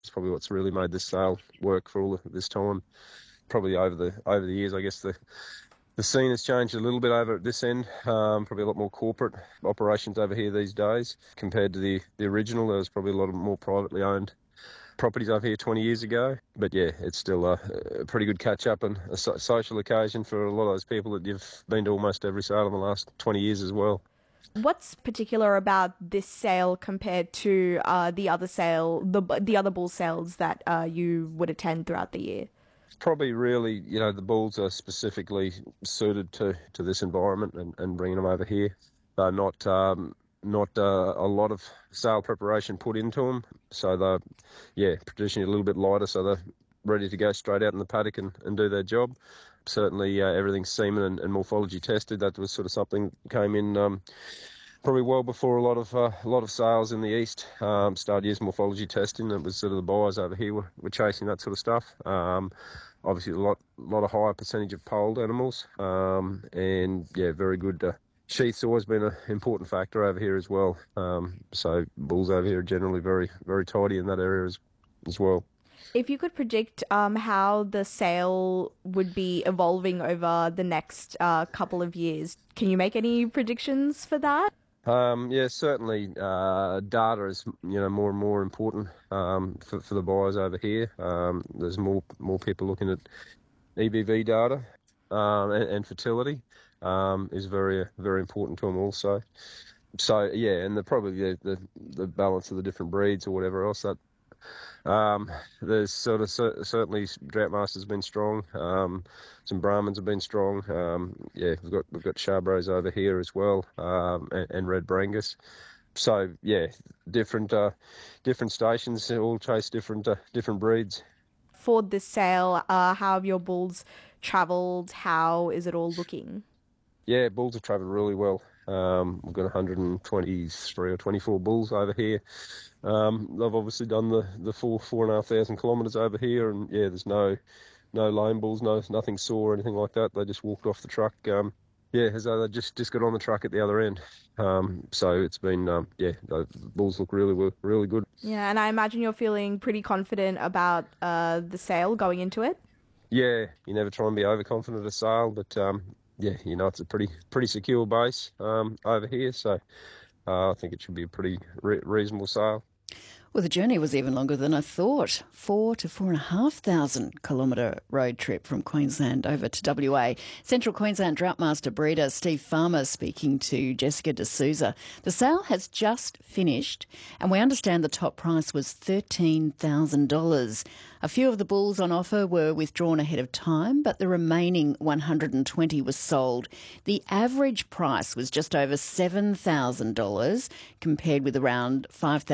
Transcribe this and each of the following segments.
It's probably what's really made this sale work for all of this time. Probably over the years, I guess the scene has changed a little bit over at this end. Probably a lot more corporate operations over here these days compared to the original. There was probably a lot of more privately owned properties over here 20 years ago. But yeah, it's still a pretty good catch-up and a social occasion for a lot of those people that you've been to almost every sale in the last 20 years as well. What's particular about this sale compared to the other bull sales that you would attend throughout the year? Probably really, the bulls are specifically suited to this environment and bringing them over here. They're not a lot of sale preparation put into them. So they're, traditionally a little bit lighter, so they're ready to go straight out in the paddock and do their job. Certainly everything's semen and morphology tested. That was sort of something that came in probably well before a lot of sales in the east started using morphology testing. It was sort of the buyers over here were chasing that sort of stuff. Obviously, a lot of higher percentage of polled animals, and very good. Sheath's always been an important factor over here as well. So bulls over here are generally very, very tidy in that area as well. If you could predict how the sale would be evolving over the next couple of years, can you make any predictions for that? Certainly. Data is more and more important for the buyers over here. There's more people looking at EBV data and fertility is very very important to them also. So and probably the balance of the different breeds or whatever else that. There's sort of certainly Droughtmaster's been strong. Some Brahmins have been strong. We've got Charbros over here as well, and Red Brangus. So different stations all chase different breeds. For this sale, how have your bulls travelled? How is it all looking? Yeah, bulls have travelled really well. We've got 123 or 24 bulls over here. They've obviously done the full 4,500 kilometres over here, and there's no lame bulls, nothing sore or anything like that. They just walked off the truck. As though they just got on the truck at the other end. So it's been the bulls look really good. Yeah, and I imagine you're feeling pretty confident about the sale going into it. Yeah, you never try and be overconfident at a sale, but it's a pretty secure base over here, so I think it should be a pretty reasonable sale. Well, the journey was even longer than I thought. 4,000 to 4,500 kilometre road trip from Queensland over to WA. Central Queensland Droughtmaster breeder Steve Farmer speaking to Jessica D'Souza. The sale has just finished and we understand the top price was $13,000. A few of the bulls on offer were withdrawn ahead of time, but the remaining 120 was sold. The average price was just over $7,000 compared with around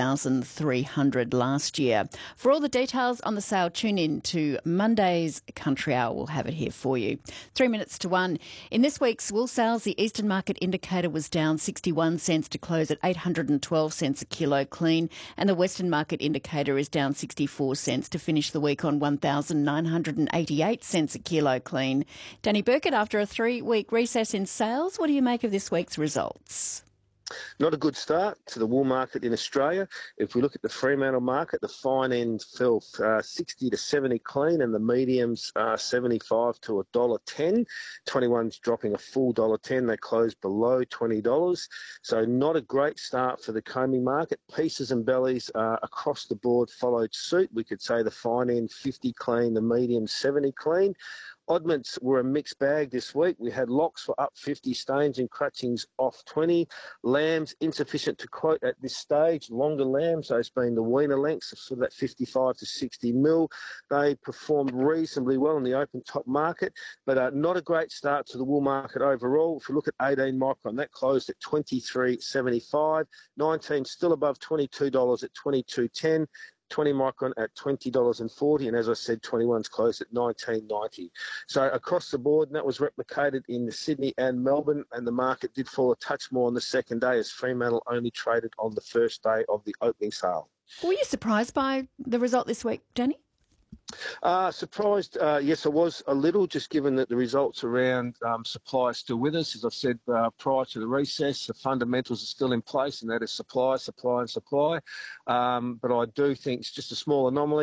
$5,300 last year. For all the details on the sale, tune in to Monday's Country Hour. We'll have it here for you. 3 minutes to 1. In this week's wool sales, the Eastern Market Indicator was down 61 cents to close at 812 cents a kilo clean, and the Western Market Indicator is down 64 cents to finish the week on 1,988 cents a kilo clean. Danny Burkett, after a 3-week recess in sales, what do you make of this week's results? Not a good start to the wool market in Australia. If we look at the Fremantle market, the fine end fell 60 to 70 clean, and the mediums 75 to $1.10. 21's dropping a full $1.10. They closed below $20. So not a great start for the combing market. Pieces and bellies across the board followed suit. We could say the fine end 50 clean, the medium 70 clean. Oddments were a mixed bag this week. We had locks for up 50, stains and crutchings off 20. Lambs insufficient to quote at this stage. Longer lambs, those being the weaner lengths, sort of that 55 to 60 mil. They performed reasonably well in the open top market, but not a great start to the wool market overall. If you look at 18 micron, that closed at $23.75. 19 still above $22 at $22.10. 20 micron at $20.40, and as I said, 21's closed at $19.90. So across the board, and that was replicated in Sydney and Melbourne, and the market did fall a touch more on the second day as Fremantle only traded on the first day of the opening sale. Were you surprised by the result this week, Danny? Surprised, yes, I was a little, just given that the results around supply are still with us. As I've said prior to the recess, the fundamentals are still in place, and that is supply. But I do think it's just a small anomaly.